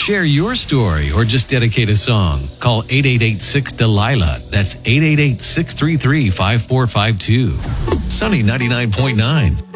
Share your story or just dedicate a song. Call 888-6-DELILA. That's 888-633-5452. Sunny 99.9.